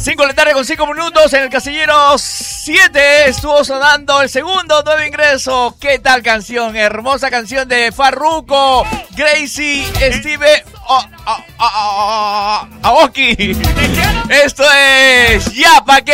5 de la tarde con 5 minutos en el casillero 7 estuvo sonando el segundo nuevo ingreso. ¿Qué tal canción? Hermosa canción de Farruko, Gracie, Steve Aoki. Esto es Ya Pa' Qué.